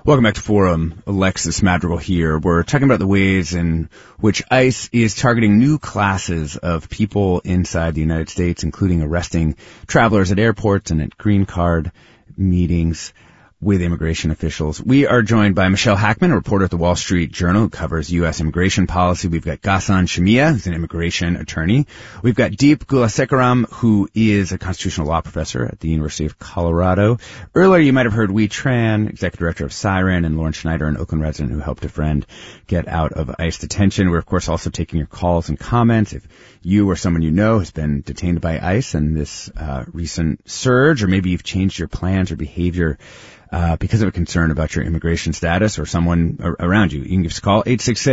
Welcome back to Forum. Alexis Madrigal here. We're talking about the ways in which ICE is targeting new classes of people inside the United States, including arresting travelers at airports and at green card meetings with immigration officials. We are joined by Michelle Hackman, a reporter at the Wall Street Journal who covers U.S. immigration policy. We've got Ghassan Shamiya, who's an immigration attorney. We've got Deep Gulasekaram, who is a constitutional law professor at the University of Colorado. Earlier, you might have heard Wee Tran, executive director of Siren, and Lauren Schneider, an Oakland resident who helped a friend get out of ICE detention. We're, of course, also taking your calls and comments. If you or someone you know has been detained by ICE in this recent surge, or maybe you've changed your plans or behavior because of a concern about your immigration status or someone around you, you can give us a call,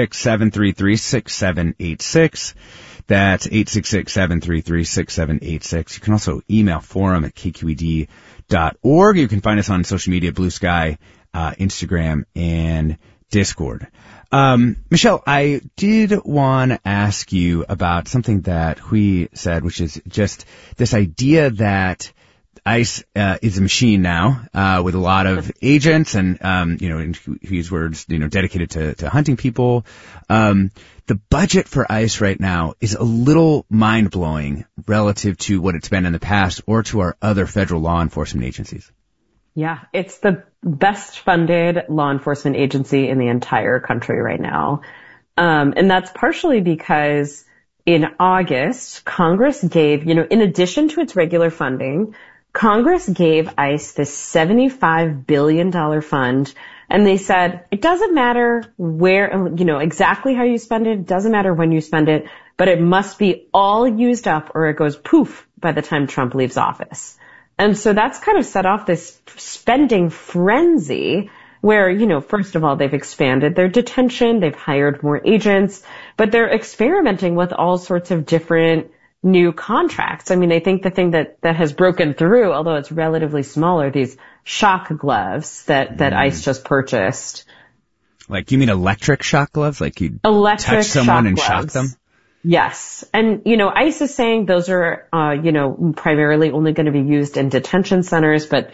866-733-6786. That's 866-733-6786. You can also email forum@kqed.org. You can find us on social media, Blue Sky, Instagram, and Discord. Michelle, I did want to ask you about something that Hui said, which is just this idea that ICE is a machine now with a lot of agents and, in his words, dedicated to hunting people. The budget for ICE right now is a little mind-blowing relative to what it's been in the past or to our other federal law enforcement agencies. Yeah, it's the best funded law enforcement agency in the entire country right now. And that's partially because in August, Congress gave, in addition to its regular funding, Congress gave ICE this $75 billion fund, and they said, it doesn't matter where, exactly how you spend it, doesn't matter when you spend it, but it must be all used up or it goes poof by the time Trump leaves office. And so that's kind of set off this spending frenzy where, first of all, they've expanded their detention, they've hired more agents, but they're experimenting with all sorts of different new contracts. I mean, I think the thing that has broken through, although it's relatively small, are these shock gloves that ICE just purchased. Like, you mean electric shock gloves? Like you touch someone and shock them? Yes. And, ICE is saying those are, primarily only going to be used in detention centers, but,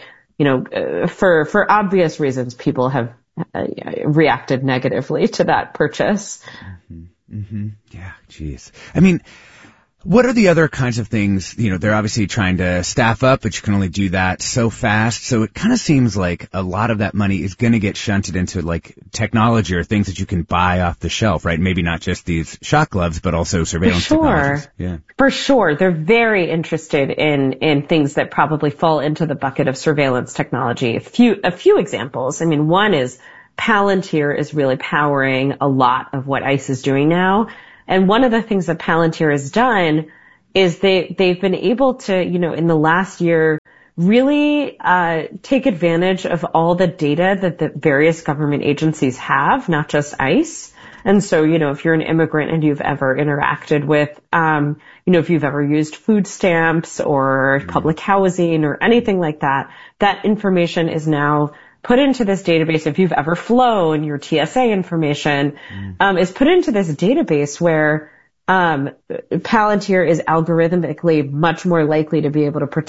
for obvious reasons, people have reacted negatively to that purchase. Mm-hmm. Mm-hmm. Yeah, geez. I mean, what are the other kinds of things, they're obviously trying to staff up, but you can only do that so fast. So it kind of seems like a lot of that money is going to get shunted into like technology or things that you can buy off the shelf, right? Maybe not just these shock gloves, but also surveillance technologies. Yeah. For sure. They're very interested in things that probably fall into the bucket of surveillance technology. A few examples. I mean, one is Palantir is really powering a lot of what ICE is doing now. And one of the things that Palantir has done is they've been able to, in the last year, really take advantage of all the data that the various government agencies have, not just ICE. And so, if you're an immigrant and you've ever interacted with, if you've ever used food stamps or public housing or anything like that, that information is now put into this database. If you've ever flown, your TSA information is put into this database where Palantir is algorithmically much more likely to be able to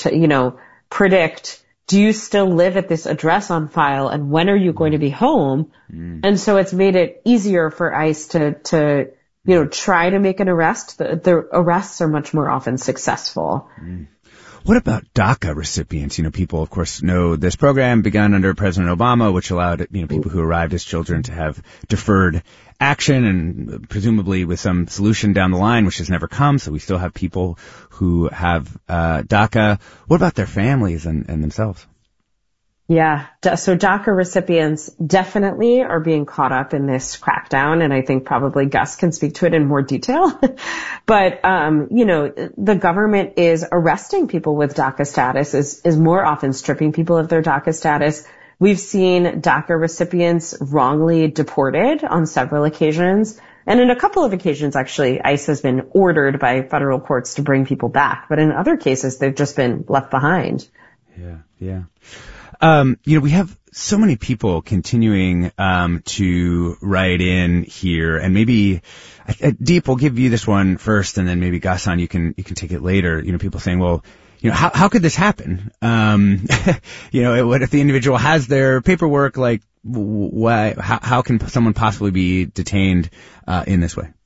predict, do you still live at this address on file and when are you going to be home? And so it's made it easier for ICE to try to make an arrest. The arrests are much more often successful. What about DACA recipients? People, of course, know this program began under President Obama, which allowed, people who arrived as children to have deferred action and presumably with some solution down the line, which has never come. So we still have people who have DACA. What about their families and themselves? Yeah. So DACA recipients definitely are being caught up in this crackdown. And I think probably Gus can speak to it in more detail. But, the government is arresting people with DACA status, is more often stripping people of their DACA status. We've seen DACA recipients wrongly deported on several occasions. And in a couple of occasions, actually, ICE has been ordered by federal courts to bring people back. But in other cases, they've just been left behind. Yeah. We have so many people continuing to write in here, and maybe Deep, we'll give you this one first, and then maybe Ghassan, you can take it later. People saying, well, how could this happen? What if the individual has their paperwork like why, how can someone possibly be detained in this way?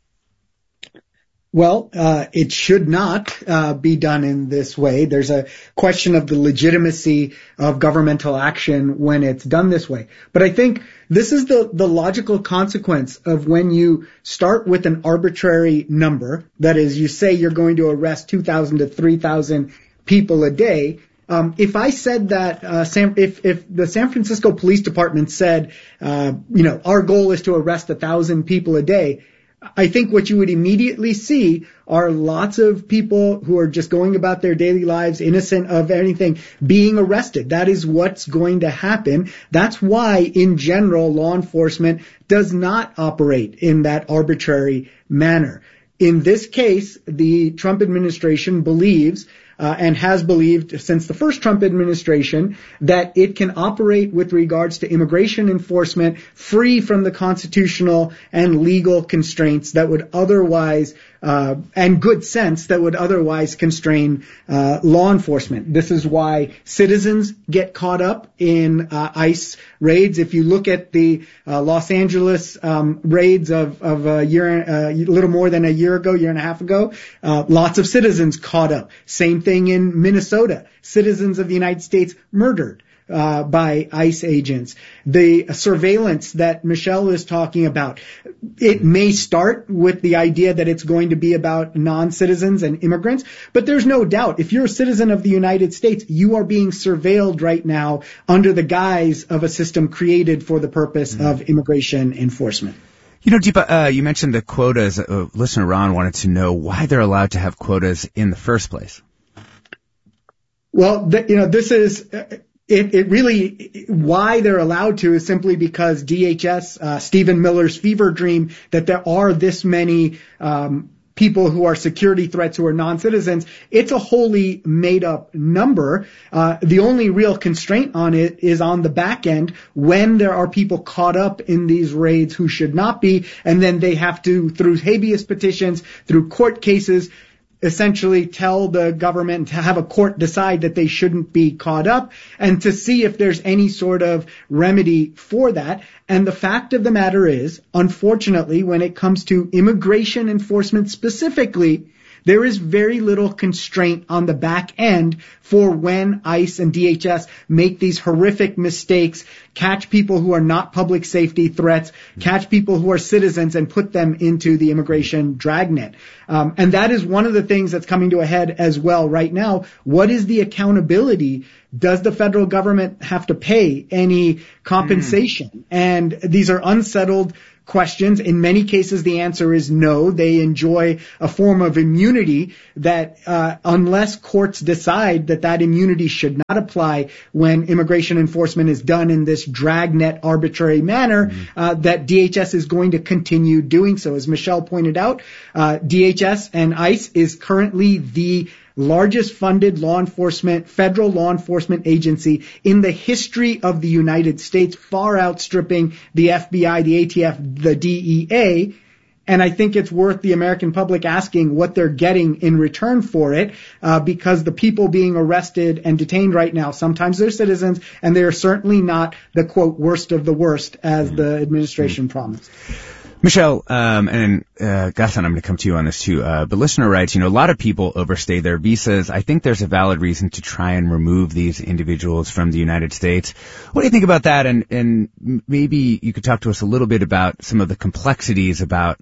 Well, it should not be done in this way. There's a question of the legitimacy of governmental action when it's done this way. But I think this is the logical consequence of when you start with an arbitrary number. That is, you say you're going to arrest 2,000 to 3,000 people a day. If I said that, if the San Francisco Police Department said, our goal is to arrest 1,000 people a day, I think what you would immediately see are lots of people who are just going about their daily lives, innocent of anything, being arrested. That is what's going to happen. That's why, in general, law enforcement does not operate in that arbitrary manner. In this case, the Trump administration believes and has believed since the first Trump administration that it can operate with regards to immigration enforcement free from the constitutional and legal constraints that would otherwise and good sense that would otherwise constrain law enforcement. This is why citizens get caught up in ICE raids. If you look at the Los Angeles raids of a little more than a year and a half ago, lots of citizens caught up. Same thing in Minnesota. Citizens of the United States murdered by ICE agents. The surveillance that Michelle is talking about, it may start with the idea that it's going to be about non-citizens and immigrants, but there's no doubt if you're a citizen of the United States, you are being surveilled right now under the guise of a system created for the purpose of immigration enforcement. Deepa, you mentioned the quotas. Listener Ron wanted to know why they're allowed to have quotas in the first place. Well, this is... It really, why they're allowed to is simply because DHS, Stephen Miller's fever dream that there are this many people who are security threats who are non-citizens. It's a wholly made up number. The only real constraint on it is on the back end when there are people caught up in these raids who should not be, and then they have to, through habeas petitions, through court cases, essentially tell the government to have a court decide that they shouldn't be caught up and to see if there's any sort of remedy for that. And the fact of the matter is, unfortunately, when it comes to immigration enforcement specifically, there is very little constraint on the back end for when ICE and DHS make these horrific mistakes, catch people who are not public safety threats, catch people who are citizens and put them into the immigration dragnet. And that is one of the things that's coming to a head as well right now. What is the accountability? Does the federal government have to pay any compensation? And these are unsettled questions. In many cases, the answer is no. They enjoy a form of immunity that unless courts decide that immunity should not apply when immigration enforcement is done in this dragnet arbitrary manner, that DHS is going to continue doing so. As Michelle pointed out, DHS and ICE is currently the largest funded federal law enforcement agency in the history of the United States, far outstripping the FBI, the ATF, the DEA. And I think it's worth the American public asking what they're getting in return for it, because the people being arrested and detained right now, sometimes they're citizens, and they're certainly not the, quote, worst of the worst, as the administration promised. Michelle, and Ghassan, I'm going to come to you on this too. But listener writes, a lot of people overstay their visas. I think there's a valid reason to try and remove these individuals from the United States. What do you think about that? And maybe you could talk to us a little bit about some of the complexities about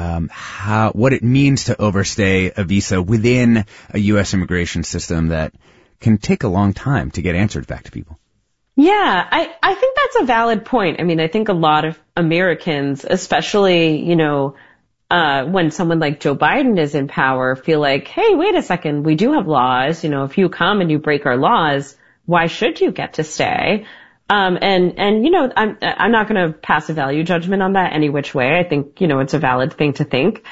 what it means to overstay a visa within a U.S. immigration system that can take a long time to get answers back to people. Yeah, I think that's a valid point. I mean, I think a lot of Americans, especially, when someone like Joe Biden is in power, feel like, hey, wait a second, we do have laws. If you come and you break our laws, why should you get to stay? I'm not going to pass a value judgment on that any which way. I think, it's a valid thing to think.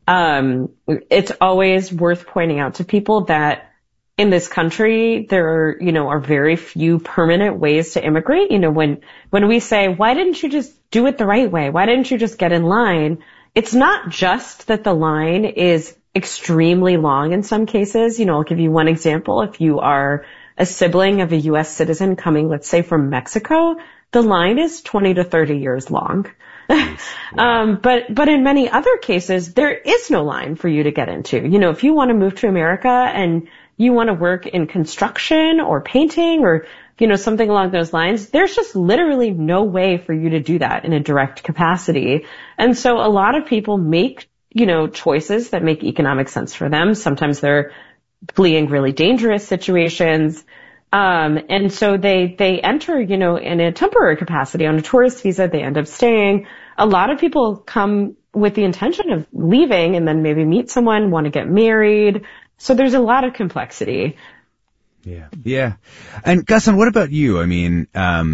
It's always worth pointing out to people that in this country, there are very few permanent ways to immigrate. When we say, why didn't you just do it the right way? Why didn't you just get in line? It's not just that the line is extremely long in some cases. I'll give you one example. If you are a sibling of a U.S. citizen coming, let's say, from Mexico, the line is 20 to 30 years long. Wow. But in many other cases, there is no line for you to get into. You know, if you want to move to America and you want to work in construction or painting or, you know, something along those lines, there's just literally no way for you to do that in a direct capacity. And so a lot of people make, you know, choices that make economic sense for them. Sometimes they're fleeing really dangerous situations. And so they enter, you know, in a temporary capacity on a tourist visa. They end up staying. A lot of people come with the intention of leaving and then maybe meet someone, want to get married. So there's a lot of complexity. Yeah. Yeah. And Ghassan, what about you? I mean,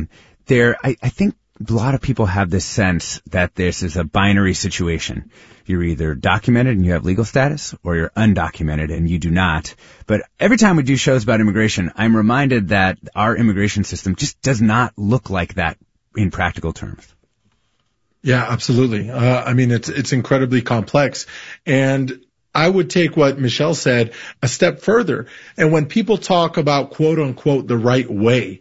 I think a lot of people have this sense that this is a binary situation. You're either documented and you have legal status, or you're undocumented and you do not. But every time we do shows about immigration, I'm reminded that our immigration system just does not look like that in practical terms. Yeah, absolutely. I mean, it's incredibly complex. And I would take what Michelle said a step further. And when people talk about, quote unquote, the right way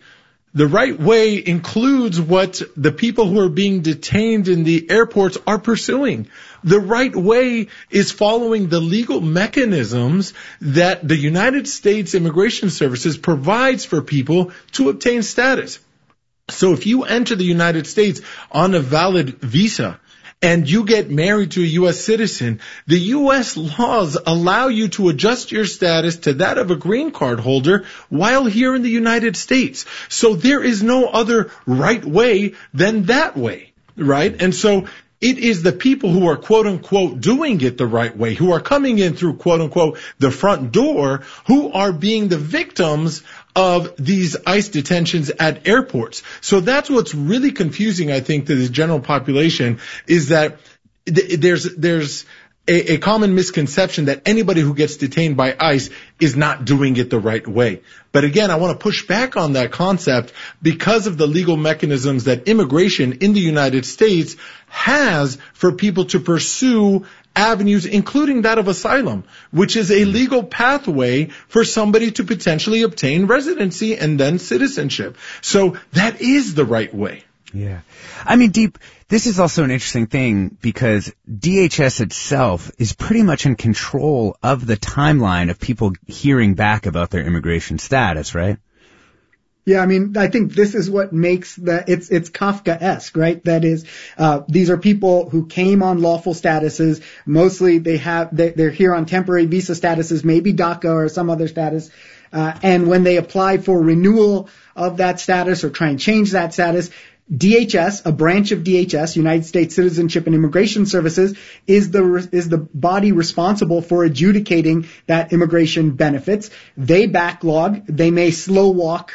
includes what the people who are being detained in the airports are pursuing. The right way is following the legal mechanisms that the United States Immigration Services provides for people to obtain status. So if you enter the United States on a valid visa and you get married to a U.S. citizen, the U.S. laws allow you to adjust your status to that of a green card holder while here in the United States. So there is no other right way than that way, right? And so it is the people who are, quote unquote, doing it the right way, who are coming in through, quote unquote, the front door, who are being the victims of these ICE detentions at airports. So that's what's really confusing, I think, to the general population, is that there's a common misconception that anybody who gets detained by ICE is not doing it the right way. But again, I want to push back on that concept because of the legal mechanisms that immigration in the United States has for people to pursue avenues, including that of asylum, which is a legal pathway for somebody to potentially obtain residency and then citizenship. So that is the right way. Yeah. I mean, Deep, this is also an interesting thing because DHS itself is pretty much in control of the timeline of people hearing back about their immigration status, right? Yeah, I mean, I think this is what makes it's Kafkaesque, right? That is, these are people who came on lawful statuses. Mostly they're here on temporary visa statuses, maybe DACA or some other status. And when they apply for renewal of that status or try and change that status, DHS, a branch of DHS, United States Citizenship and Immigration Services, is the body responsible for adjudicating that immigration benefits. They backlog. They may slow walk